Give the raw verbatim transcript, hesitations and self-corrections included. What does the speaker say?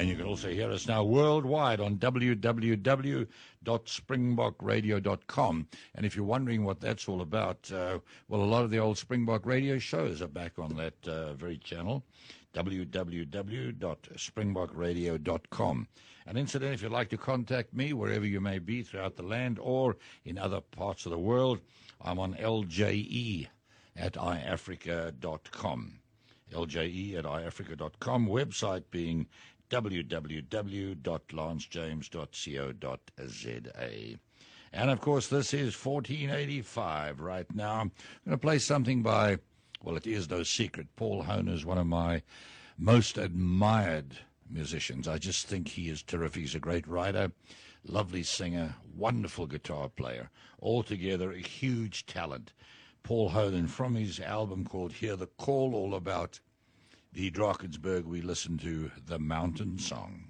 And you can also hear us now worldwide on w w w dot springbok radio dot com. And if you're wondering what that's all about, uh, well, a lot of the old Springbok radio shows are back on that uh, very channel, w w w dot springbok radio dot com. And incidentally, if you'd like to contact me, wherever you may be throughout the land or in other parts of the world, I'm on L J E at i africa dot com. L J E at i africa dot com, website being w w w dot lance james dot co dot z a. And, of course, this is fourteen eighty-five right now. I'm going to play something by, well, it is no secret, Paul Hohner is one of my most admired musicians. I just think he is terrific. He's a great writer, lovely singer, wonderful guitar player, altogether a huge talent. Paul Hohner, from his album called Hear the Call, all about the Drakensberg, we listen to The Mountain Song.